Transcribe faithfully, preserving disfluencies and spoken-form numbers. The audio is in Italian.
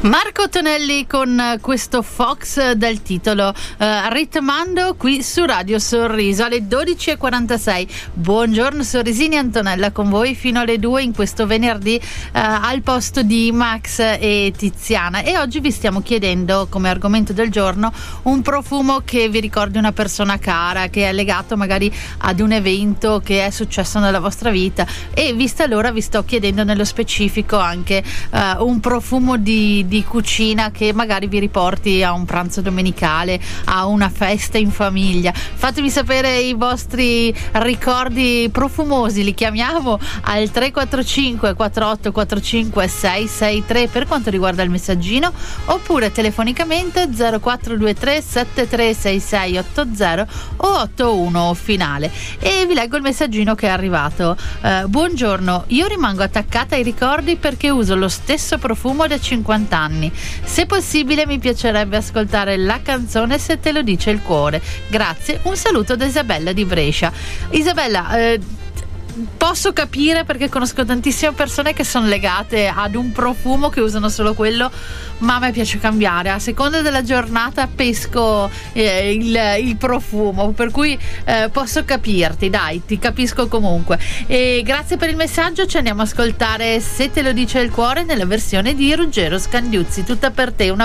Marco Tonelli con questo Fox dal titolo uh, Ritmando qui su Radio Sorriso alle dodici e quarantasei. Buongiorno Sorrisini, Antonella con voi fino alle due in questo venerdì uh, al posto di Max e Tiziana, e oggi vi stiamo chiedendo come argomento del giorno un profumo che vi ricordi una persona cara, che è legato magari ad un evento che è successo nella vostra vita, e vista l'ora vi sto chiedendo nello specifico anche uh, un profumo di di cucina che magari vi riporti a un pranzo domenicale, a una festa in famiglia. Fatemi sapere i vostri ricordi profumosi, li chiamiamo al tre quattro cinque quattro otto quattro cinque sei sei tre per quanto riguarda il messaggino, oppure telefonicamente zero quattro due tre sette tre sei sei otto zero o otto uno finale. E vi leggo il messaggino che è arrivato. Eh, buongiorno, io rimango attaccata ai ricordi perché uso lo stesso profumo da cinquanta anni. Se possibile mi piacerebbe ascoltare la canzone Se te lo dice il cuore. Grazie, un saluto da Isabella di Brescia. Isabella, eh, posso capire, perché conosco tantissime persone che sono legate ad un profumo, che usano solo quello, ma a me piace cambiare, a seconda della giornata pesco eh, il, il profumo, per cui eh, posso capirti, dai, ti capisco comunque. E grazie per il messaggio, ci andiamo a ascoltare Se te lo dice il cuore nella versione di Ruggero Scandiuzzi. Tutta per te, una